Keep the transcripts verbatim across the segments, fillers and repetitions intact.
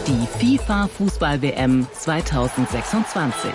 Die FIFA-Fußball-W M zweitausendsechsundzwanzig.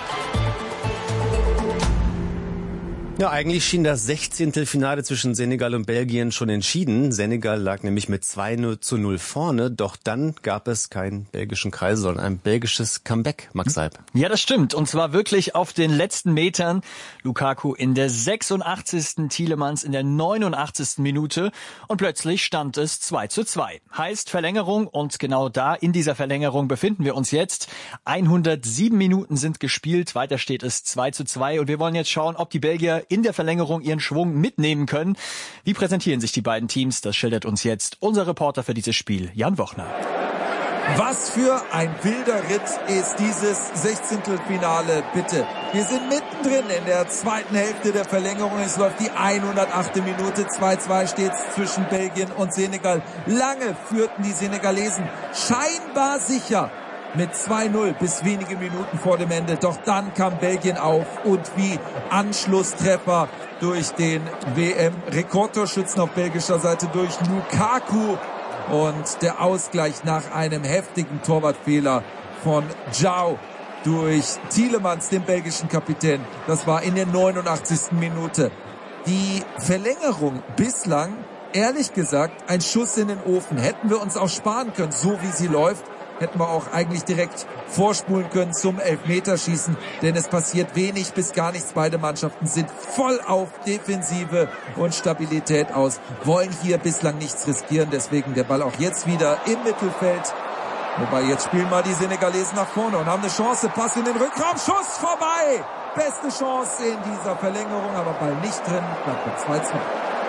Ja, eigentlich schien das Sechzehntelfinale zwischen Senegal und Belgien schon entschieden. Senegal lag nämlich mit zwei zu null vorne, doch dann gab es keinen belgischen Kreis, sondern ein belgisches Comeback, Max Seib. Ja, das stimmt. Und zwar wirklich auf den letzten Metern. Lukaku in der sechsundachtzigsten Tielemans in der neunundachtzigsten Minute. Und plötzlich stand es zwei zu zwei. Heißt Verlängerung, und genau da in dieser Verlängerung befinden wir uns jetzt. hundertsieben Minuten sind gespielt, weiter steht es zwei zu zwei. Und wir wollen jetzt schauen, ob die Belgier in der Verlängerung ihren Schwung mitnehmen können. Wie präsentieren sich die beiden Teams? Das schildert uns jetzt unser Reporter für dieses Spiel, Jan Wochner. Was für ein wilder Ritt ist dieses Sechzehntelfinale, bitte. Wir sind mittendrin in der zweiten Hälfte der Verlängerung. Es läuft die hundertachte Minute. zwei zu zwei steht es zwischen Belgien und Senegal. Lange führten die Senegalesen scheinbar sicher mit zwei null bis wenige Minuten vor dem Ende. Doch dann kam Belgien auf und wie Anschlusstreffer durch den W M-Rekordtorschützen auf belgischer Seite, durch Lukaku, und der Ausgleich nach einem heftigen Torwartfehler von João durch Tielemans, den belgischen Kapitän. Das war in der neunundachtzigsten Minute. Die Verlängerung bislang, ehrlich gesagt, ein Schuss in den Ofen. Hätten wir uns auch sparen können, so wie sie läuft. Hätten wir auch eigentlich direkt vorspulen können zum Elfmeterschießen, denn es passiert wenig bis gar nichts. Beide Mannschaften sind voll auf Defensive und Stabilität aus, wollen hier bislang nichts riskieren, deswegen der Ball auch jetzt wieder im Mittelfeld. Wobei jetzt spielen mal die Senegalesen nach vorne und haben eine Chance, Pass in den Rückraum, Schuss vorbei! Beste Chance in dieser Verlängerung, aber Ball nicht drin, bleibt bei zwei zu zwei.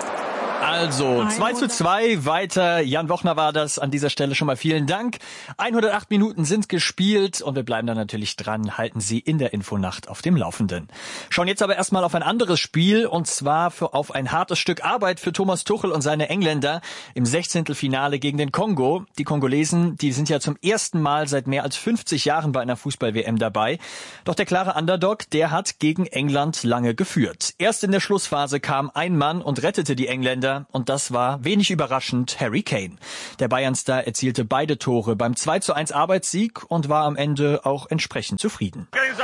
Also zwei zu zwei weiter. Jan Wochner war das. An dieser Stelle schon mal vielen Dank. hundertacht Minuten sind gespielt und wir bleiben da natürlich dran. Halten Sie in der Infonacht auf dem Laufenden. Schauen jetzt aber erstmal auf ein anderes Spiel, und zwar für, auf ein hartes Stück Arbeit für Thomas Tuchel und seine Engländer im Sechzehntelfinale gegen den Kongo. Die Kongolesen, die sind ja zum ersten Mal seit mehr als fünfzig Jahren bei einer Fußball-W M dabei. Doch der klare Underdog, der hat gegen England lange geführt. Erst in der Schlussphase kam ein Mann und rettete die Engländer. Und das war wenig überraschend Harry Kane. Der Bayern-Star erzielte beide Tore beim zwei zu eins Arbeitssieg und war am Ende auch entsprechend zufrieden.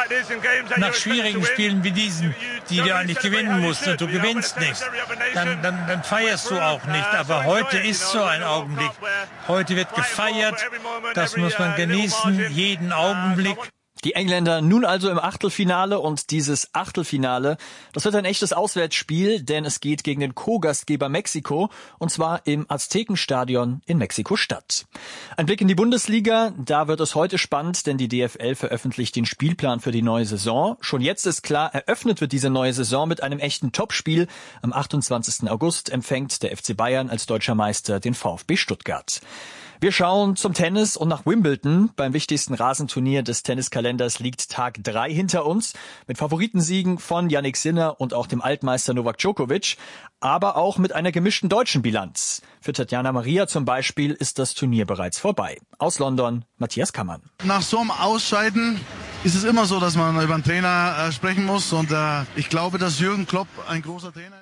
Nach schwierigen Spielen wie diesen, die du eigentlich gewinnen musst und du gewinnst nicht, dann, dann, dann feierst du auch nicht. Aber heute ist so ein Augenblick. Heute wird gefeiert. Das muss man genießen, jeden Augenblick. Die Engländer nun also im Achtelfinale, und dieses Achtelfinale, das wird ein echtes Auswärtsspiel, denn es geht gegen den Co-Gastgeber Mexiko, und zwar im Aztekenstadion in Mexiko-Stadt. Ein Blick in die Bundesliga, da wird es heute spannend, denn die D F L veröffentlicht den Spielplan für die neue Saison. Schon jetzt ist klar, eröffnet wird diese neue Saison mit einem echten Topspiel. Am achtundzwanzigsten August empfängt der F C Bayern als deutscher Meister den VfB Stuttgart. Wir schauen zum Tennis und nach Wimbledon. Beim wichtigsten Rasenturnier des Tenniskalenders liegt Tag drei hinter uns, mit Favoritensiegen von Jannik Sinner und auch dem Altmeister Novak Djokovic, aber auch mit einer gemischten deutschen Bilanz. Für Tatjana Maria zum Beispiel ist das Turnier bereits vorbei. Aus London, Matthias Kammann. Nach so einem Ausscheiden ist es immer so, dass man über einen Trainer äh, sprechen muss, und äh, ich glaube, dass Jürgen Klopp ein großer Trainer ist.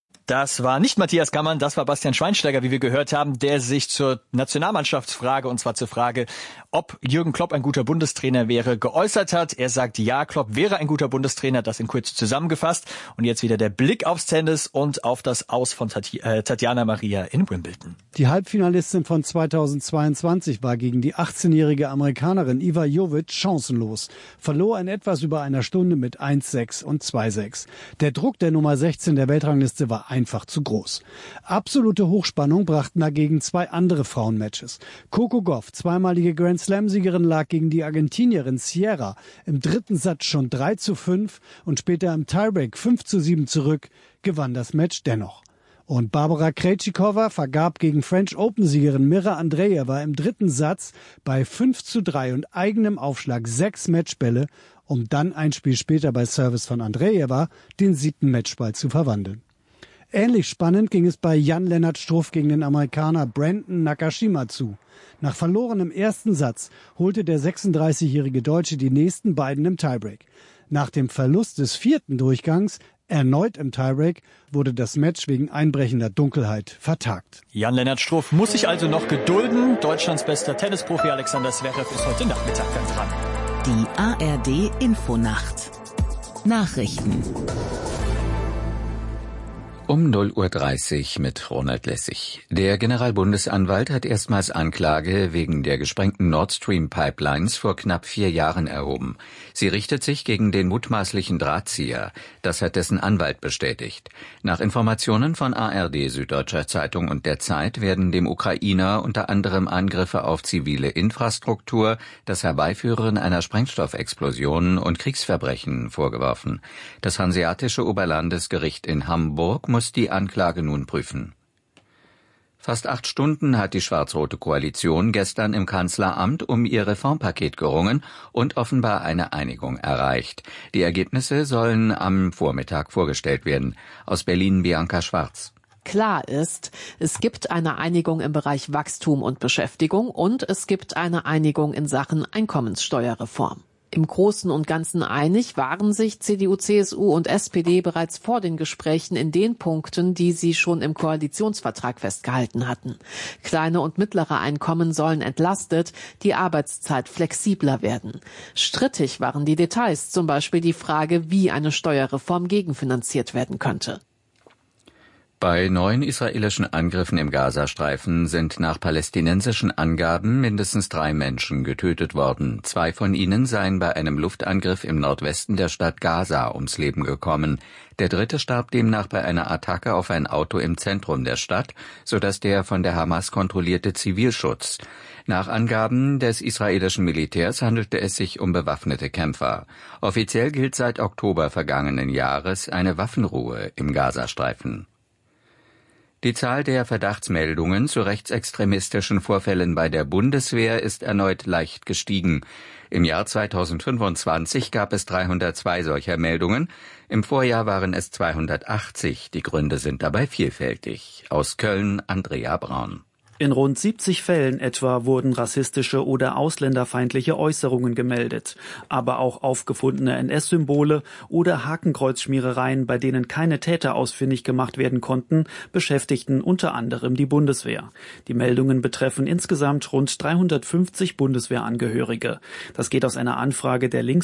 Das war nicht Matthias Kammann, das war Bastian Schweinsteiger, wie wir gehört haben, der sich zur Nationalmannschaftsfrage, und zwar zur Frage, ob Jürgen Klopp ein guter Bundestrainer wäre, geäußert hat. Er sagt, ja, Klopp wäre ein guter Bundestrainer, das in Kürze zusammengefasst. Und jetzt wieder der Blick aufs Tennis und auf das Aus von Tati- äh, Tatjana Maria in Wimbledon. Die Halbfinalistin von zweitausendzweiundzwanzig war gegen die achtzehnjährige Amerikanerin Iva Jovic chancenlos, verlor in etwas über einer Stunde mit eins sechs und zwei sechs. Der Druck der Nummer sechzehn der Weltrangliste war einfach zu groß. Absolute Hochspannung brachten dagegen zwei andere Frauenmatches. Coco Gauff, zweimalige Grand Slam-Siegerin, lag gegen die Argentinierin Sierra im dritten Satz schon drei zu fünf und später im Tiebreak fünf zu sieben zurück, gewann das Match dennoch. Und Barbara Krejcikova vergab gegen French Open-Siegerin Mira Andreeva im dritten Satz bei fünf zu drei und eigenem Aufschlag sechs Matchbälle, um dann ein Spiel später bei Service von Andreeva den siebten Matchball zu verwandeln. Ähnlich spannend ging es bei Jan-Lennart Struff gegen den Amerikaner Brandon Nakashima zu. Nach verlorenem ersten Satz holte der sechsunddreißigjährige Deutsche die nächsten beiden im Tiebreak. Nach dem Verlust des vierten Durchgangs Erneut im Tiebreak wurde das Match wegen einbrechender Dunkelheit vertagt. Jan-Lennart Struff muss sich also noch gedulden. Deutschlands bester Tennisprofi Alexander Zverev ist heute Nachmittag dann dran. Die A R D Infonacht. Nachrichten. Um null Uhr dreißig mit Ronald Lessig. Der Generalbundesanwalt hat erstmals Anklage wegen der gesprengten Nord Stream Pipelines vor knapp vier Jahren erhoben. Sie richtet sich gegen den mutmaßlichen Drahtzieher. Das hat dessen Anwalt bestätigt. Nach Informationen von A R D, Süddeutscher Zeitung und der Zeit werden dem Ukrainer unter anderem Angriffe auf zivile Infrastruktur, das Herbeiführen einer Sprengstoffexplosion und Kriegsverbrechen vorgeworfen. Das Hanseatische Oberlandesgericht in Hamburg muss die Anklage nun prüfen. Fast acht Stunden hat die schwarz-rote Koalition gestern im Kanzleramt um ihr Reformpaket gerungen und offenbar eine Einigung erreicht. Die Ergebnisse sollen am Vormittag vorgestellt werden. Aus Berlin Bianca Schwarz. Klar ist, es gibt eine Einigung im Bereich Wachstum und Beschäftigung und es gibt eine Einigung in Sachen Einkommenssteuerreform. Im Großen und Ganzen einig waren sich C D U, C S U und S P D bereits vor den Gesprächen in den Punkten, die sie schon im Koalitionsvertrag festgehalten hatten. Kleine und mittlere Einkommen sollen entlastet, die Arbeitszeit flexibler werden. Strittig waren die Details, zum Beispiel die Frage, wie eine Steuerreform gegenfinanziert werden könnte. Bei neuen israelischen Angriffen im Gazastreifen sind nach palästinensischen Angaben mindestens drei Menschen getötet worden. Zwei von ihnen seien bei einem Luftangriff im Nordwesten der Stadt Gaza ums Leben gekommen. Der dritte starb demnach bei einer Attacke auf ein Auto im Zentrum der Stadt, sodass der von der Hamas kontrollierte Zivilschutz. Nach Angaben des israelischen Militärs handelte es sich um bewaffnete Kämpfer. Offiziell gilt seit Oktober vergangenen Jahres eine Waffenruhe im Gazastreifen. Die Zahl der Verdachtsmeldungen zu rechtsextremistischen Vorfällen bei der Bundeswehr ist erneut leicht gestiegen. Im Jahr zweitausendfünfundzwanzig gab es dreihundertzwei solcher Meldungen. Im Vorjahr waren es zweihundertachtzig. Die Gründe sind dabei vielfältig. Aus Köln Andrea Braun. In rund siebzig Fällen etwa wurden rassistische oder ausländerfeindliche Äußerungen gemeldet, aber auch aufgefundene N S-Symbole oder Hakenkreuzschmierereien, bei denen keine Täter ausfindig gemacht werden konnten, beschäftigten unter anderem die Bundeswehr. Die Meldungen betreffen insgesamt rund dreihundertfünfzig Bundeswehrangehörige. Das geht aus einer Anfrage der Links